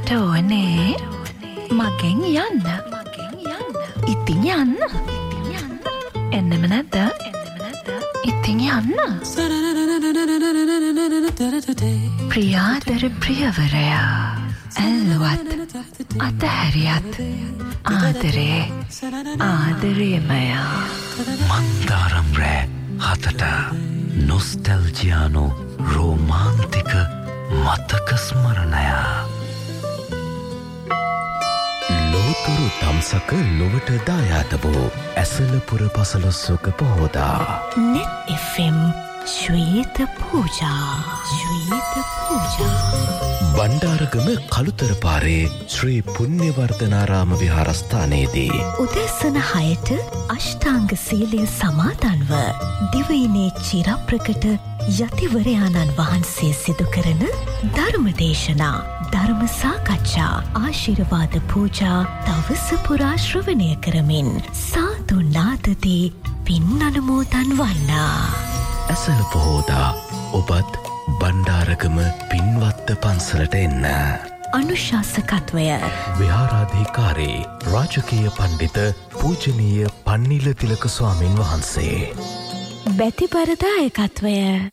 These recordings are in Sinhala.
ඔයාට ඕනේ මගෙන් යන්න. ඉතින් යන්න. එන්නම නැද්ද? ඉතින් යන්න. ප්‍රියාදර ප්‍රියවරයා ඇල්ලුවත් අතහැරියත් ආදරේ ආදරේමය. මන්දාරම් රෑ 7ට නොස්ටැල්ජියානු රෝමාන්තික මතක ස්මරණය. ලෝතුරු දම්සක ලොවට දායාද වූ ඇසලපුර පසළොස්වක පොහෝදා net fm ශ්වේත පූජා බණ්ඩාරගම කළුතර පාරේ ශ්‍රී පුණ්‍යවර්ධනාරාම විහාරස්ථානයේදී උදෑසන 6ට අෂ්ටාංග සීලය සමාදන්ව දිවයිනේ චිරප්‍රකට යතිවරයාණන් වහන්සේ සිදු කරන ධර්මදේශනා ධර්ම සාකච්ඡා ආශිර්වාද පූජා දවස පුරා ශ්‍රවණය කරමින් සාදු නාදදී පින් අනුමෝදන් වන්නා. ඇසළ පොහෝදා ඔබත් බණ්ඩාරගම පින්වත්ත පන්සලට එන්න. අනුශාසකත්වය විහාරාධිකාරී රාජකීය පණ්ඩිත පූජනීය පන්නිල තිලක ස්වාමින් වහන්සේ. බැතිපරදායකත්වය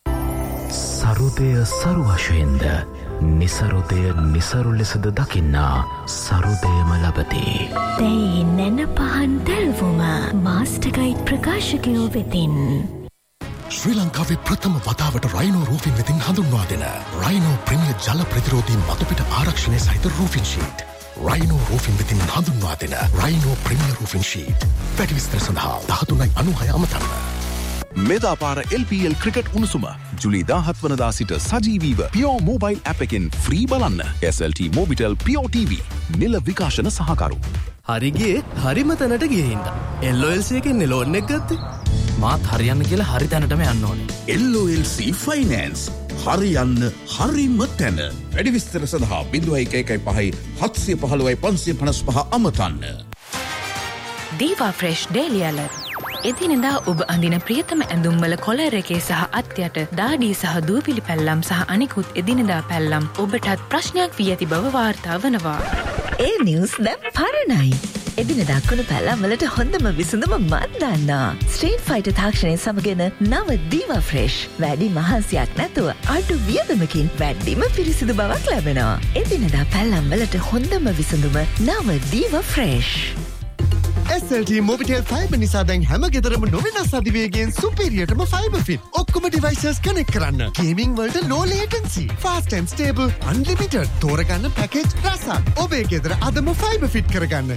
සරුදය සරු වශයෙන්ද නිසරුදය නිසරු ලෙසද දකින්නා සරුදයම ලබති. දැයි නැන පහන් දැල්වුම මාස්ටර්ගයිඩ් ප්‍රකාශකයෝ වෙතින් ශ්‍රී ලංකාවේ ප්‍රථම වතාවට රයිනෝ රූෆින් වෙතින් හඳුන්වා දෙන රයිනෝ ප්‍රීමියර් ජල ප්‍රතිරෝධී මතුපිට ආරක්ෂණය සහිත රූෆින් ෂීට්. රයිනෝ රූෆින් වෙතින් හඳුන්වා දෙන රයිනෝ ප්‍රීමියර් රූෆින් ෂීට්. වැඩි විස්තර සඳහා 13.96 අමතන්න. මෙදාපාර LPL ක්‍රිකට් උණුසුම ජුලි 17 වනදා සිට සජීවීව පියෝ මොබයිල් ඇප් එකෙන් ෆ්‍රී බලන්න. SLT Mobitel Pure TV නිල විකාශන සහකරු. හරිගේ හරිම තැනට ගිහින්ද LOLC එකෙන් ලෝන් එක ගත්තේ. මාත් හරියන්න කියලා හරි තැනටම යන්න ඕනේ. LOLC Finance හරියන්න හරිම තැන. වැඩි විස්තර සඳහා 0115 715 555 අමතන්න. දීවා ෆ්‍රෙෂ් ඩේලි ඇලර්ට්. එදිනෙදා ඔබ අඳින ප්‍රියතම ඇඳුම්වල කොලර් එකේ සහ අත්යට දාඩිය සහ දූවිලි පැල්ලම් සහ අනිකුත් එදිනෙදා පැල්ලම් ඔබටත් ප්‍රශ්නයක් වී ඇති බව වාර්තා වනවා. ඒ නිවුස් දැන් පරණයි. එදිනෙදා කුණු පැල්ලම් වලට හොඳම විසඳුම මන් දන්නවා. ස්ට්‍රීට් ෆයිටර් තාක්ෂණය සමගන නව දීවා ෆ්‍රෙෂ්. වැඩි මහන්සියක් නැතුව අඩු වියදමකින් වැඩිම පිරිසිදු බවක් ලැබෙනවා. එදිනෙදා පැල්ලම් වලට හොඳම විසඳුම නව දීවා ෆ්‍රෙෂ්. SLT Mobitel Fiber නිසා දැන් හැම ගෙදරම නොවෙනස් අධිවේගයෙන් සුපීරියර්ටම ෆයිබර් ෆිට. ඔක්කොම ඩිවයිසස් කනෙක්ට් කරන්න. ගේමින් වලට low latency, fast and stable, unlimited. තෝරගන්න පැකේජ් රසක්. ඔබේ ගෙදර අදම ෆයිබර් ෆිට කරගන්න.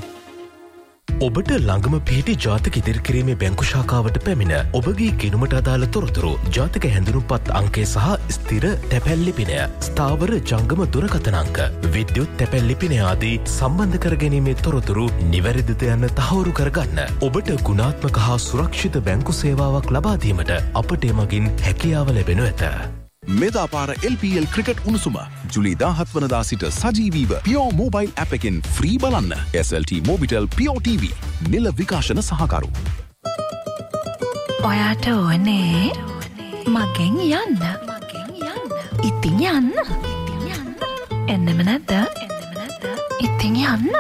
ඔබට ළඟම පිහිටි ජාතික ඉදිරිකිරීමේ බැංකු ශාඛාවට පැමිණ ඔබගේ ගිණුමට අදාළ තොරතුරු ජාතික හැඳුනුම්පත් අංකය සහ ස්ථිර තැපැල් ලිපිනය ස්ථාවර ජංගම දුරකථන අංක විද්‍යුත් තැපැල් ලිපිනය ආදී සම්බන්ධ කර ගැනීමේ තොරතුරු නිවැරදිද යන්න තහවුරු කරගන්න. ඔබට ගුණාත්මක හා සුරක්ෂිත බැංකු සේවාවක් ලබා දීමට අපට එමගින් හැකියාව ලැබෙනු ඇත. මෙදාපාර LPL ක්‍රිකට් උණුසුම ජුලි 17 වනදා සිට සජීවීව පියෝ මොබයිල් ඇප් එකෙන් ෆ්‍රී බලන්න. SLT Mobitel Pure TV නිල විකාශන සහකරු. ඔයාට ඕනේ මගෙන් යන්න. ඉතින් යන්න. එන්නම නැද්ද? ඉතින් යන්න.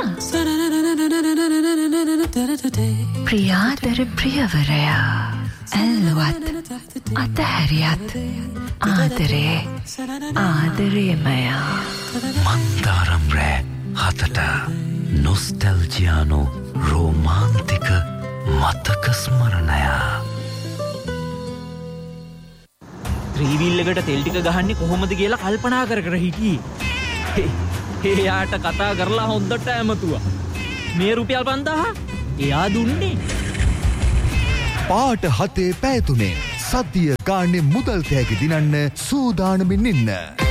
ප්‍රියාදර ප්‍රියවරයා ඇල්ලුවත් අතහැරියත් ආදරේ ආදරේමය. මන්දාරම් රෑ 7ට නොස්ටැල්ජියානු රෝමාන්තික මතක ස්මරණය. ත්‍රීවිල් එකට තෙල් ටික ගහන්නේ කොහොමද කියලා කල්පනා කර කර හිටියේ. එයාට කතා කරලා හොඳට ඇමතුවා. මේ රුපියල් 5000 එයා දුන්නේ. පාට 7 පැය 3 සතිය ගානේ මුදල් තෑගි දිනන්න සූදානමින් ඉන්න.